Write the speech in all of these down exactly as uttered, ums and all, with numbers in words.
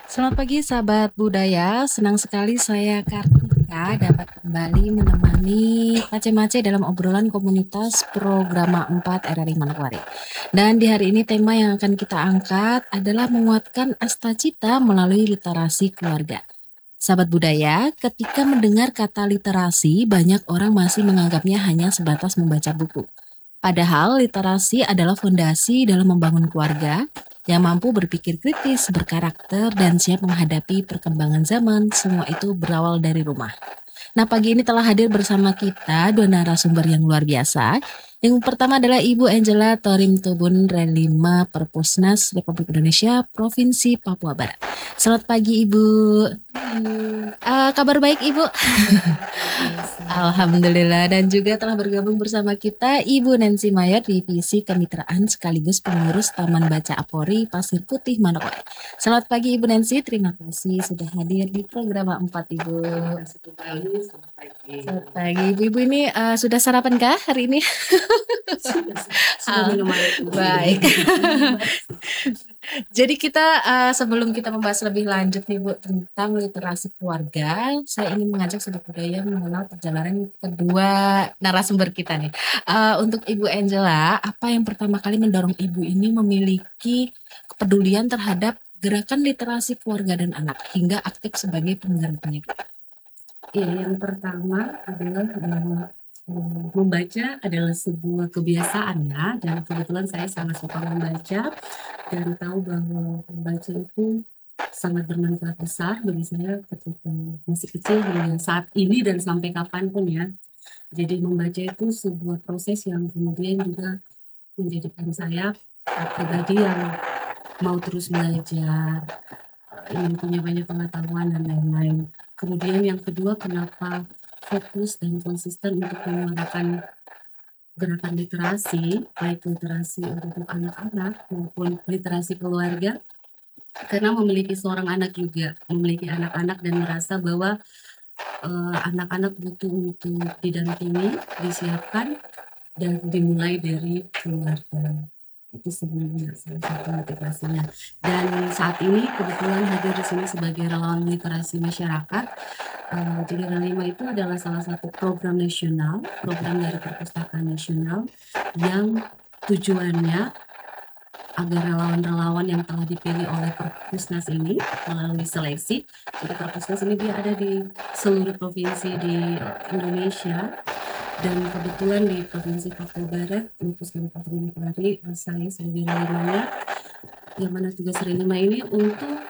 Selamat pagi sahabat budaya, senang sekali saya Kartika dapat kembali menemani Mace-Mace dalam obrolan komunitas Programa empat R R I Manokwari. Dan di hari ini tema yang akan kita angkat adalah menguatkan astacita melalui literasi keluarga. Sahabat budaya, ketika mendengar kata literasi, banyak orang masih menganggapnya hanya sebatas membaca buku. Padahal literasi adalah fondasi dalam membangun keluarga yang mampu berpikir kritis, berkarakter, dan siap menghadapi perkembangan zaman. Semua itu berawal dari rumah. Nah, pagi ini telah hadir bersama kita dua narasumber yang luar biasa. Yang pertama adalah Ibu Angela Torim Tobun, Relima Perpusnas Republik Indonesia, Provinsi Papua Barat. Selamat pagi, Ibu. Uh, kabar baik, Ibu? Alhamdulillah. Dan juga telah bergabung bersama kita Ibu Nancy Mayer, Divisi Kemitraan sekaligus pengurus Taman Baca Apori Pasir Putih Manokwari. Selamat pagi Ibu Nancy, terima kasih sudah hadir di program empat Ibu. Selamat pagi. Selamat pagi Ibu-ibu ini uh, sudah sarapan kah hari ini? Sudah, sudah minum air. Baik. Jadi kita uh, sebelum kita membahas lebih lanjut nih Bu tentang literasi keluarga, saya ingin mengajak sahabat budaya mengenal perjalanan kedua narasumber kita nih. Uh, untuk Ibu Angela, apa yang pertama kali mendorong Ibu ini memiliki kepedulian terhadap gerakan literasi keluarga dan anak hingga aktif sebagai penggeraknya? Ya, yang pertama adalah bahwa membaca adalah sebuah kebiasaan ya, dan kebetulan saya sangat suka membaca dan tahu bahwa membaca itu sangat bermanfaat besar bagi saya ketika masih kecil hingga saat ini dan sampai kapanpun ya. Jadi membaca itu sebuah proses yang kemudian juga menjadikan saya pribadi yang mau terus belajar, ingin punya banyak pengetahuan dan lain-lain. Kemudian yang kedua, kenapa fokus dan konsisten untuk menyuarakan gerakan literasi, baik literasi untuk anak-anak maupun literasi keluarga, karena memiliki seorang anak juga, memiliki anak-anak dan merasa bahwa uh, anak-anak butuh untuk didampingi, disiapkan, dan dimulai dari keluarga. Itu sebenarnya salah satu motivasinya. Dan saat ini kebetulan hadir di sini sebagai relawan literasi masyarakat. Uh, jadi Relima itu adalah salah satu program nasional, program dari Perpustakaan Nasional yang tujuannya agar relawan-relawan yang telah dipilih oleh Perpusnas ini melalui seleksi. Jadi Perpusnas ini dia ada di seluruh provinsi di Indonesia. Dan kebetulan di Provinsi Papua Barat, Lupus Kabupaten Manokwari, saya sebagai relimanya, yang mana tugas relima ini untuk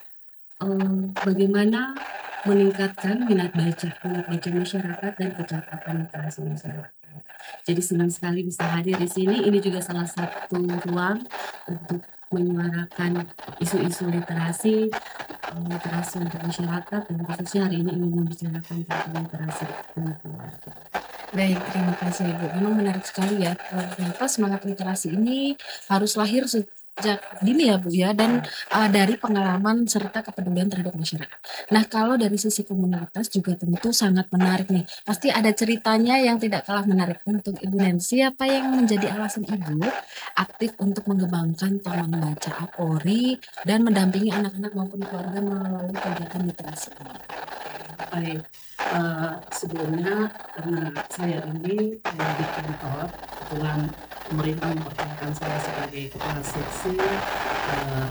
uh, bagaimana meningkatkan minat baca, minat baca masyarakat dan kecakapan literasi masyarakat. Jadi senang sekali bisa hadir di sini. Ini juga salah satu ruang untuk menyuarakan isu-isu literasi, uh, literasi untuk masyarakat, dan khususnya hari ini ingin membicarakan tentang literasi keluarga. Baik, terima kasih Ibu. Memang menarik sekali ya, ternyata semangat literasi ini harus lahir sejak dini ya Bu ya, dan uh, dari pengalaman serta kepedulian terhadap masyarakat. Nah, kalau dari sisi komunitas juga tentu sangat menarik nih. Pasti ada ceritanya yang tidak kalah menarik. Untuk Ibu Nancy, apa yang menjadi alasan Ibu aktif untuk mengembangkan Taman Baca Apori dan mendampingi anak-anak maupun keluarga melalui kegiatan literasi? Baik, uh, sebelumnya karena saya ini uh, di kantor, kebetulan pemerintah mempercayakan saya sebagai kepala seksi uh,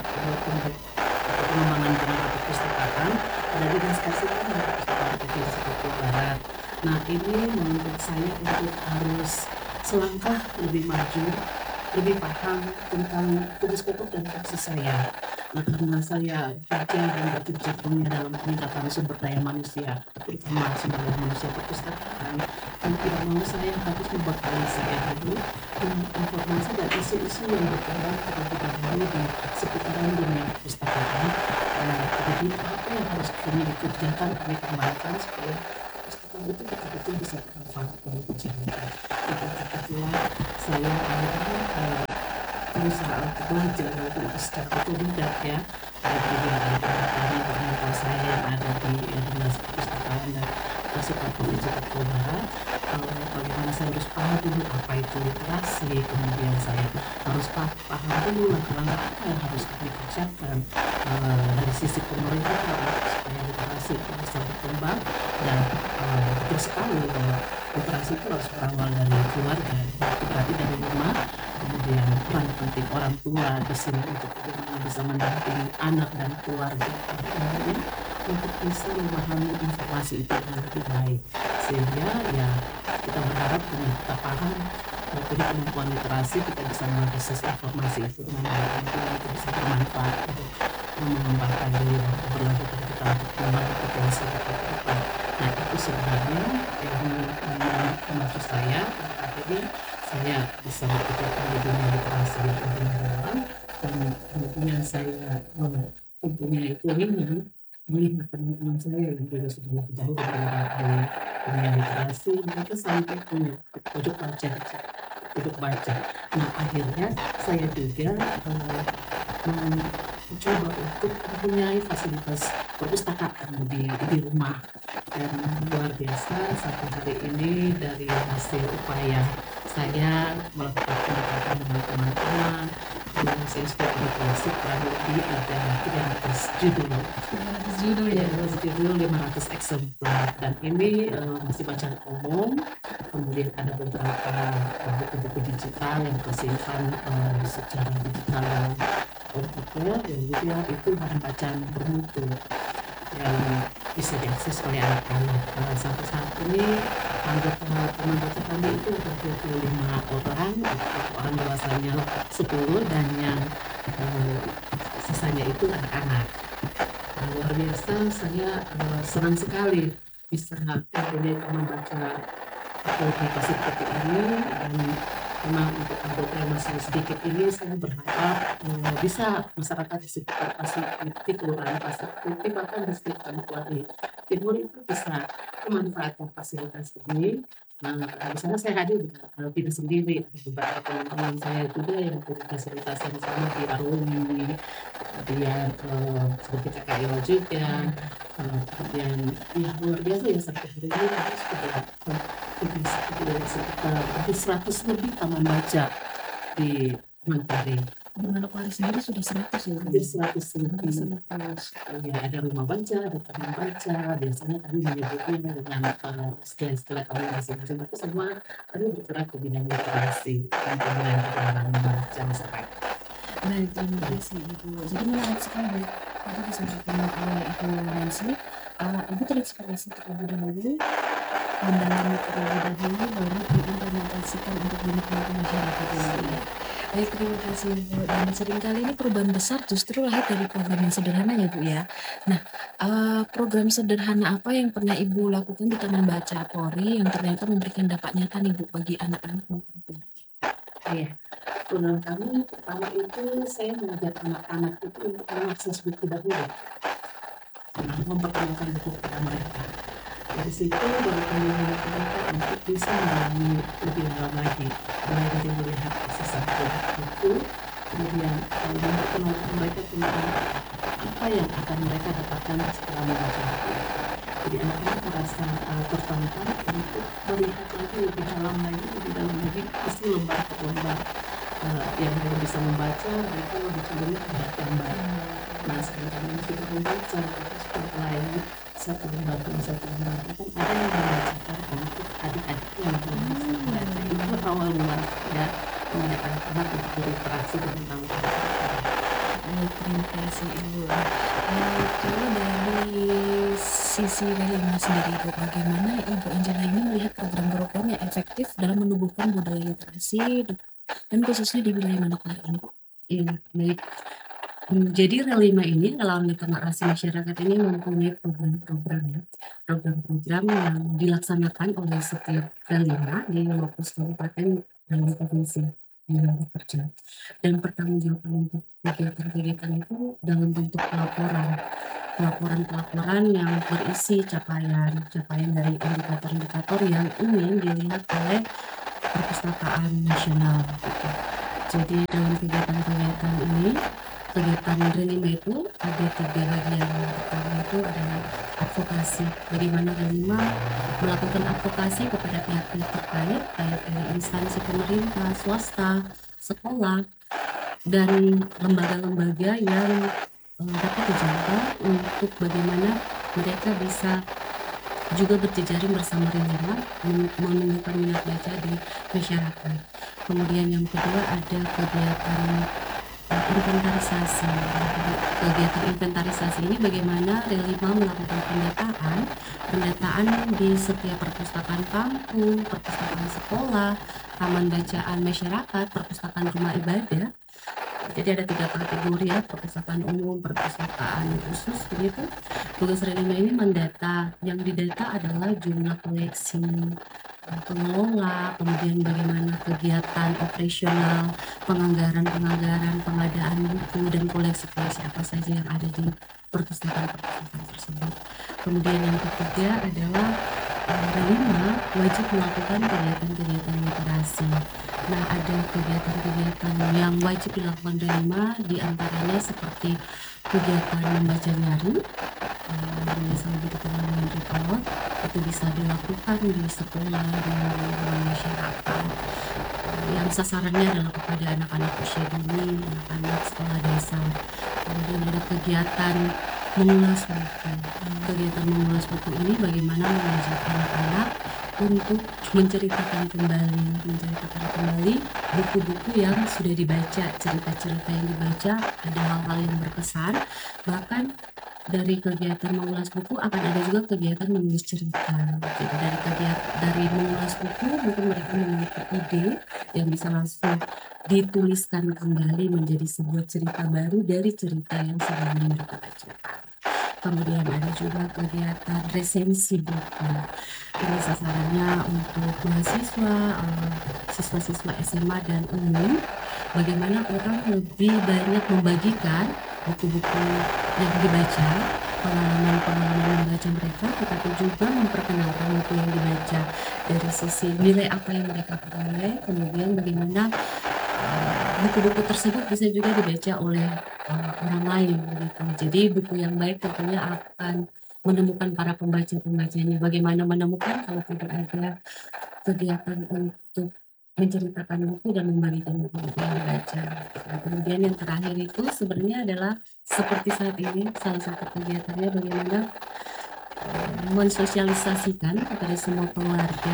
pengembangan jurnal perpustakaan ada di Dinas Kearsipan dan Perpustakaan Provinsi Papua Barat. Nah, ini menuntut saya untuk harus selangkah lebih maju, lebih paham tentang tugas pokok dan fungsi saya. Nah, karena saya kerja dan berkecimpungnya dalam peningkatan sumber daya manusia, terutama sumber daya manusia perpustakaan, dan tidak mau saya harus membekali saya dulu dengan informasi dan isu-isu yang berkembang terlebih dahulu di seputaran dunia perpustakaan. Nah, jadi apa yang harus kami dikerjakan, kami kembangkan supaya perpustakaan itu betul-betul bisa bermanfaat bagi masyarakat. Nah, itulah saya akhirnya uh, berusaha untuk belajar itu secara otodidak ya, dari dari teman-teman saya yang ada di dinas perpustakaan dan masuk ke Provinsi Papua Barat, uh, bagaimana saya harus paham dulu apa itu literasi, kemudian saya harus pa- paham dulu langkah-langkah apa yang harus kami kerjakan uh, dari sisi pemerintah supaya literasi itu bisa berkembang. Dan uh, betul sekali bahwa literasi itu harus berawal dari keluarga, itu berarti dari rumah. Kemudian peran penting orang tua di sini untuk bagaimana bisa mendampingi anak dan keluarga kemudian untuk bisa memahami informasi itu dengan lebih baik, sehingga ya kita berharap dengan kita paham uh, punya kemampuan literasi, kita bisa mengakses informasi itu dengan baik dan juga itu bisa bermanfaat untuk mengembangkan diri dan keberlanjutan kita untuk mengembangkan potensi kita ke depan. Nah itu sebenarnya yang yang maksud saya, akhirnya saya bisa bekerja di dunia literasi dan pembelajaran, dan kemudian saya uh, mempunyai keinginan melihat teman-teman saya yang juga sudah lebih jauh bergerak di dunia literasi, mereka sampai punya pojok baca, pojok baca. Nah akhirnya saya juga uh, mencoba untuk mempunyai fasilitas perpustakaan di, di rumah, dan luar biasa sampai hari ini dari hasil upaya saya melakukan pendekatan dengan teman-teman, yang saya sudah publikasi kurang lebih ada tiga ratus judul, tiga ratus judul ya. tiga ratus judul, lima ratus eksemplar, dan ini uh, masih bacaan umum. Kemudian ada beberapa uh, buku-buku digital yang tersimpan uh, secara digital dalam komputer, dan juga itu bahan bacaan bermutu yang bisa diakses oleh anak-anak. Nah, sampai saat ini anggota teman baca kami itu ada dua puluh lima orang, orang dewasanya sepuluh, dan yang eh, sisanya itu anak-anak. Nah, luar biasa, saya eh, senang sekali bisa mempunyai teman baca aplikasi seperti ini, dan memang untuk anggota yang masih sedikit ini saya berharap eh, bisa masyarakat di sekitar Pasir Putih, Kelurahan Pasir Putih, bahkan di sekitar Kuali Timur itu bisa memanfaatkan fasilitas ini. Nah, di sana saya hadir uh, tidak sendiri, ada beberapa teman-teman saya juga yang punya fasilitas yang sama di Arumi, kemudian uh, seperti K K I O juga, uh, kemudian ya luar biasa ya sampai hari ini kita sudah uh, sudah sekitar hampir seratus lebih taman baca di Mantari. Di Manokwari sendiri sudah seratus ya? Hampir seratus lebih. seratus. Ya, ada rumah baca, ada taman baca. Biasanya kami menyebutnya dengan uh, istilah-istilah kami masing-masing, tapi semua kami bergerak ke bidang literasi dan pembelajaran membaca masyarakat. Baik, terima kasih Ibu. Jadi menarik sekali tadi disampaikan oleh Ibu Nancy. Uh, Ibu terinspirasi terlebih dahulu, mendalami terlebih dahulu, baru diimplementasikan untuk menikmati masyarakat ini. Baik, terima kasih Bu. Dan seringkali ini perubahan besar justru lahir dari program yang sederhana ya Bu ya. Nah, uh, program sederhana apa yang pernah Ibu lakukan di Taman Baca Polri yang ternyata memberikan dampak nyata nih Bu bagi anak-anak maupun guru? Iya, program kami pertama itu saya mengajak anak-anak itu untuk mengakses buku dahulu, nah, memperkenalkan buku kepada mereka. Dari situ baru kemudian mereka untuk bisa mendalami lebih dalam lagi, mulai dari melihat isi satu buku, kemudian uh, memperkenalkan mereka tentang apa yang akan mereka dapatkan setelah membaca buku. Jadi anak-anak merasa uh, tertantang untuk melihat lagi lebih dalam lagi, lebih dalam lagi isi lembar per lembar. Uh, yang belum bisa membaca, mereka lebih cenderung melihat gambar. Nah, sekarang kami sudah membaca, kita sudah mulai satu lembar demi satu lembar, bahkan ada yang membacakan untuk adik-adik yang belum bisa membaca. Itu awal mula ya, mengajak anak-anak untuk berinteraksi tentang buku. Baik, terima kasih Ibu. Uh, kalau dari sisi Relima sendiri Ibu, bagaimana Ibu Angela ini melihat program-program yang efektif dalam menumbuhkan budaya literasi dan khususnya di wilayah Manokwari ini? Iya, baik. Jadi Relima ini dalam literasi masyarakat ini mempunyai program-program ya, program-program yang dilaksanakan oleh setiap Relima di lima puluh kabupaten dalam provinsi yang bekerja. Dan pertanggungjawaban untuk kegiatan-kegiatan itu dalam bentuk pelaporan, pelaporan-pelaporan yang berisi capaian-capaian dari indikator-indikator yang ingin dilihat oleh perpustakaan nasional. Gitu. Jadi dalam kegiatan-kegiatan ini kegiatan Relima itu ada tiga bagian. Yang pertama itu adalah advokasi. Bagaimana Relima melakukan advokasi kepada pihak-pihak terkait, baik dari instansi pemerintah, swasta, sekolah, dan lembaga-lembaga yang uh, dapat dijangkau untuk bagaimana mereka bisa juga berjejaring bersama Relima menumbuhkan minat baca di masyarakat. Kemudian yang kedua ada kegiatan uh, inventarisasi. Kegiatan inventarisasi ini bagaimana Relima melakukan pendataan, pendataan di setiap perpustakaan kampung, perpustakaan sekolah, taman bacaan masyarakat, perpustakaan rumah ibadah. Jadi ada tiga kategori ya, perpustakaan umum, perpustakaan khusus begitu. Tugas Relima ini mendata, yang didata adalah jumlah koleksi, pengelola, kemudian bagaimana kegiatan operasional, penganggaran-penganggaran, pengadaan buku, dan koleksi-koleksi apa saja yang ada di perpustakaan-perpustakaan tersebut. Kemudian yang ketiga adalah Relima wajib melakukan kegiatan-kegiatan literasi. Nah, ada kegiatan-kegiatan yang wajib dilakukan Relima, diantaranya seperti kegiatan membaca nyaring, yang biasa lebih dikenal dengan read aloud, itu bisa dilakukan di sekolah, di lingkungan masyarakat, yang sasarannya adalah kepada anak-anak usia dini, anak-anak sekolah dasar. Kemudian ada kegiatan mengulas buku. Kegiatan mengulas buku ini bagaimana mengajak anak-anak untuk menceritakan kembali, menceritakan kembali buku-buku yang sudah dibaca, cerita-cerita yang dibaca, ada hal-hal yang berkesan. Bahkan dari kegiatan mengulas buku akan ada juga kegiatan menulis cerita. Jadi dari kegiatan dari mengulas buku mungkin mereka memiliki ide yang bisa langsung dituliskan kembali menjadi sebuah cerita baru dari cerita yang sebelumnya mereka baca. Kemudian ada juga kegiatan resensi buku. Ini sasarannya untuk mahasiswa, uh, siswa-siswa S M A dan umum. Bagaimana orang lebih banyak membagikan buku-buku yang dibaca, pengalaman-pengalaman membaca mereka, tetapi juga memperkenalkan buku yang dibaca dari sisi nilai apa yang mereka peroleh, kemudian bagaimana buku-buku tersebut bisa juga dibaca oleh uh, orang lain gitu. Jadi buku yang baik tentunya akan menemukan para pembaca-pembacanya. Bagaimana menemukan kalau tidak ada kegiatan untuk menceritakan buku dan membagikan buku-buku yang dibaca. Nah, kemudian yang terakhir itu sebenarnya adalah seperti saat ini salah satu kegiatannya bagaimana uh, mensosialisasikan kepada semua keluarga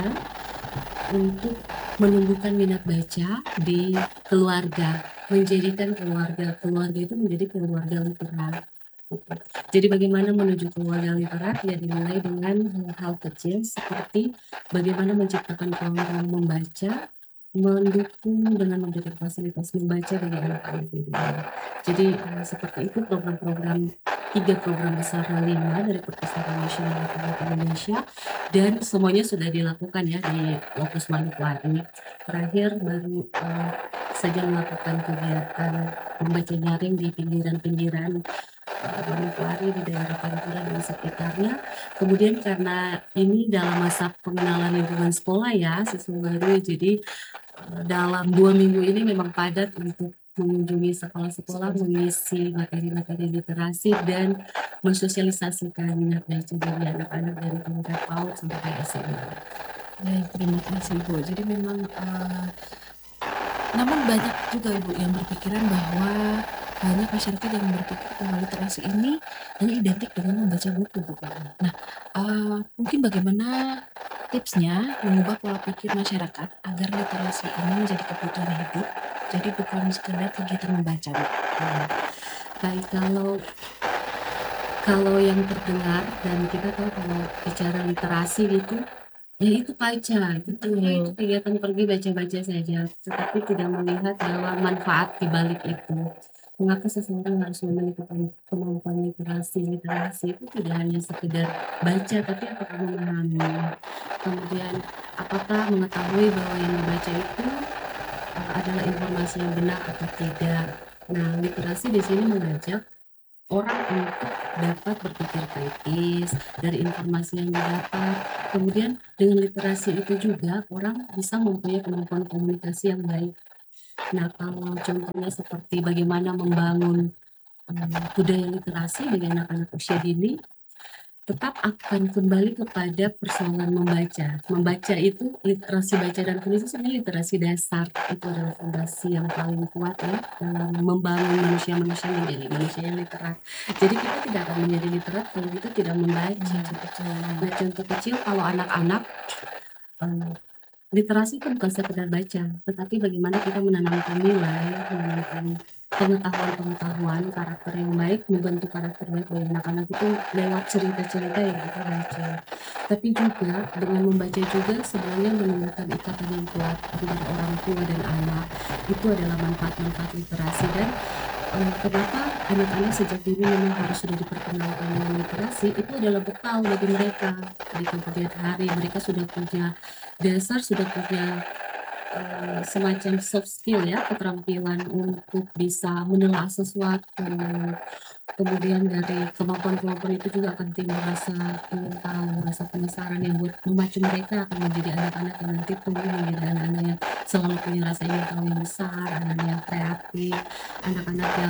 untuk menumbuhkan minat baca di keluarga, menjadikan keluarga keluarga itu menjadi keluarga literat. Jadi bagaimana menuju keluarga literat ya dimulai dengan hal-hal kecil seperti bagaimana menciptakan ruang-ruang membaca, mendukung dengan memberikan fasilitas membaca bagi anak-anak di rumah. Jadi seperti itu program-program tiga program besar lima dari Perpustakaan Nasional Republik Indonesia dan semuanya sudah dilakukan ya di Lokus Manokwari. Terakhir baru uh, saja melakukan kegiatan membaca nyaring di pinggiran-pinggiran uh, Manokwari di daerah Pantura dan sekitarnya. Kemudian karena ini dalam masa pengenalan lingkungan sekolah ya siswa baru, jadi uh, dalam dua minggu ini memang padat untuk mengunjungi sekolah-sekolah, mengisi materi-materi literasi dan mensosialisasikan minat baca bagi anak-anak dari tingkat PAUD sampai S M A. Baik, terima kasih Ibu. Jadi memang uh, namun banyak juga Ibu yang berpikiran bahwa banyak masyarakat yang berpikir bahwa literasi ini hanya identik dengan membaca buku, Bu. Nah, uh, mungkin bagaimana tipsnya mengubah pola pikir masyarakat agar literasi ini menjadi kebutuhan hidup, jadi bukan sekedar kegiatan membaca, Bu. Nah, baik kalau kalau yang terdengar dan kita tahu kalau bicara literasi gitu, ya itu baca, itu ya itu kegiatan pergi baca-baca saja, tetapi tidak melihat bahwa manfaat di balik itu. Mengapa seseorang harus memiliki kemampuan literasi? Literasi itu tidak hanya sekedar baca, tapi apakah memahami. Kemudian, apakah mengetahui bahwa yang dibaca itu uh, adalah informasi yang benar atau tidak. Nah, literasi di sini mengajak orang untuk dapat berpikir kritis dari informasi yang didapat. Kemudian dengan literasi itu juga orang bisa mempunyai kemampuan komunikasi yang baik. Nah, kalau contohnya seperti bagaimana membangun eh, budaya literasi bagi anak-anak usia dini, tetap akan kembali kepada persoalan membaca. Membaca itu literasi baca dan tulis itu sebenarnya literasi dasar. Itu adalah fondasi yang paling kuat ya dalam membangun manusia-manusia menjadi manusia yang literat. Jadi kita tidak akan menjadi literat kalau kita tidak membaca. Iya, betul. Nah, contoh kecil kalau anak-anak eh, literasi itu bukan sekedar baca, tetapi bagaimana kita menanamkan nilai, menanamkan pengetahuan-pengetahuan, karakter yang baik, membentuk karakter baik bagi anak-anak itu lewat cerita-cerita yang kita baca. Tapi juga dengan membaca juga sebenarnya menimbulkan ikatan yang kuat antara orang tua dan anak. Itu adalah manfaat-manfaat literasi dan eh, kenapa anak-anak sejak dini memang harus sudah diperkenalkan dengan literasi, itu adalah bekal bagi mereka di kemudian hari. Mereka sudah punya dasar, sudah punya eh, semacam soft skill ya, keterampilan untuk bisa menelaah sesuatu. Kemudian dari kemampuan-kemampuan itu juga akan timbul rasa ingin tahu, rasa penasaran yang buat memacu mereka akan menjadi anak-anak yang nanti tumbuh menjadi anak-anak yang selalu punya rasa ingin tahu yang besar, anak-anak yang kreatif, anak-anak yang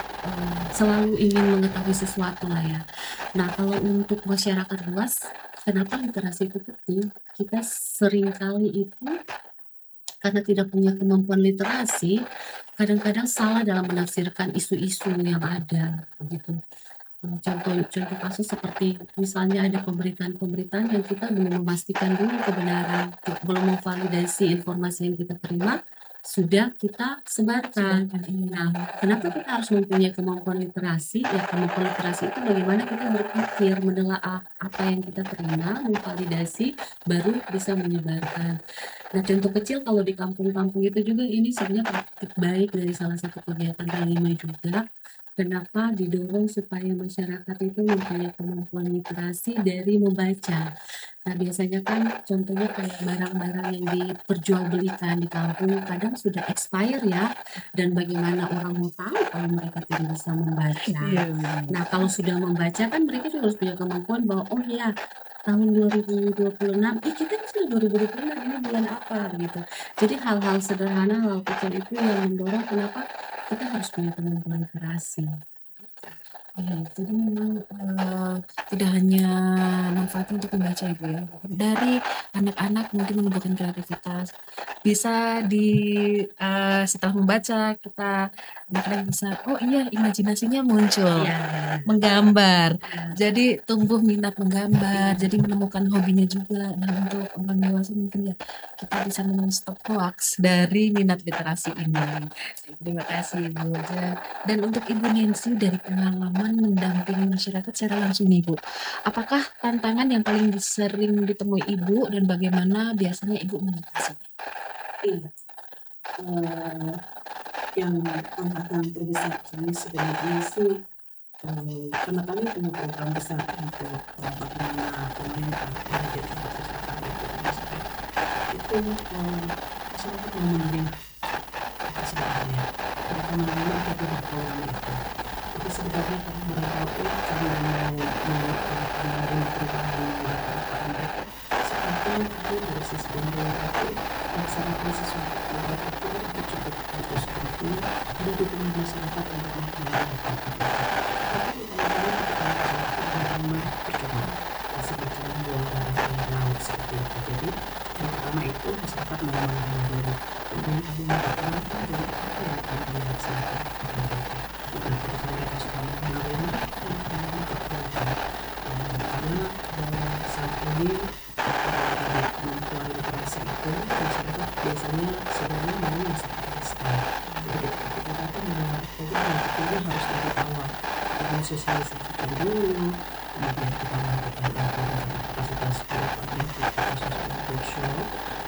eh, selalu ingin mengetahui sesuatu lah ya. Nah, kalau untuk masyarakat luas, kenapa literasi itu penting? Kita seringkali itu karena tidak punya kemampuan literasi, kadang-kadang salah dalam menafsirkan isu-isu yang ada, begitu. Eh, Contoh contoh kasus seperti misalnya ada pemberitaan-pemberitaan yang kita belum memastikan dulu kebenaran, ti- belum memvalidasi informasi yang kita terima, sudah kita sebarkan. Sedangkan iya, Nah, kenapa kita harus mempunyai kemampuan literasi? Ya, kemampuan literasi itu bagaimana kita berpikir, menelaah apa yang kita terima, memvalidasi, baru bisa menyebarkan. Nah, contoh kecil kalau di kampung-kampung itu juga ini sebenarnya praktik baik dari salah satu kegiatan T lima juga. Kenapa didorong supaya masyarakat itu mempunyai kemampuan literasi dari membaca. Nah, biasanya kan contohnya kayak barang-barang yang diperjualbelikan di kampung kadang sudah expire ya. Dan bagaimana orang mau tahu kalau mereka tidak bisa membaca. iya benar. Nah, kalau sudah membaca kan mereka juga harus punya kemampuan bahwa oh ya tahun dua ribu dua puluh enam, eh kita kan sudah dua ribu dua puluh enam, ini bulan apa gitu. Jadi hal-hal sederhana, hal kecil itu yang mendorong kenapa kita harus punya kemampuan literasi. Iya, jadi memang eh, tidak hanya manfaatnya untuk membaca Ibu ya. Dari anak-anak mungkin menumbuhkan kreativitas. Bisa di eh, setelah membaca kita anak-anak bisa, oh iya imajinasinya muncul, Iya, menggambar. iya, Jadi tumbuh minat menggambar, iya. jadi menemukan hobinya juga. Nah untuk orang dewasa mungkin ya kita bisa men-stop hoax dari minat literasi ini. Terima kasih Ibu. Dan untuk Ibu Nancy dari pengalaman mendampingi masyarakat secara langsung nih Bu, apakah tantangan yang paling sering ditemui Ibu dan bagaimana biasanya Ibu mengatasinya? Iya, eh, yang tantangan terbesar kami sebenarnya sih eh, karena kami punya program besar untuk eh, bagaimana pemerintah menjadi masyarakat itu eh, masyarakat mau menerima itu sebenarnya mereka menerima perubahan program itu itu sebenarnya karena mereka itu karena mau mau eh, menerima perubahan yang dilakukan mereka seperti itu dari sisi pemerintah itu melaksanakan sesuatu program itu itu cukup bagus seperti ada dukungan masyarakat untuk melakukan tapi kadang-kadang ketika masyarakat menerima percuma semacam buang darah air laut seperti itu jadi yang pertama itu masyarakat mengenal diri kemudian kami melakukan dari apa yang akan kami laksanakan nah ketika mereka sudah menerima kami terbuka karena eh, saat ini dari kemampuan literasi itu masyarakat biasanya sebenarnya mau yang seperti style jadi ketika kita datang dengan program yang tentunya harus dari awal kita sosialisasikan dulu kemudian kita melakukan